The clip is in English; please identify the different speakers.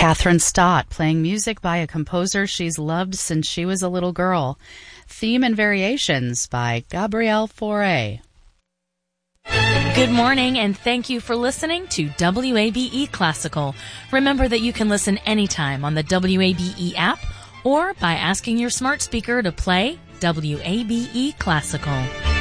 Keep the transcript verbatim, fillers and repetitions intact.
Speaker 1: Catherine Stott playing music by a composer she's loved since she was a little girl. Theme and Variations by Gabrielle Fauré.
Speaker 2: Good morning, and thank you for listening to W A B E Classical. Remember that you can listen anytime on the W A B E app or by asking your smart speaker to play W A B E Classical.